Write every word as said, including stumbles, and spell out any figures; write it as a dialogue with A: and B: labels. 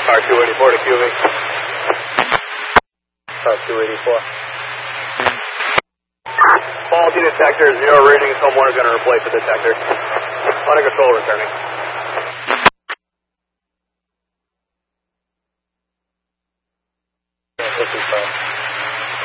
A: Car two eighty-four to Q V. Car two eighty-four. Faulty detector, zero readings. Homeowner's going to replace the detector. Under control, returning. Yeah, this is fine.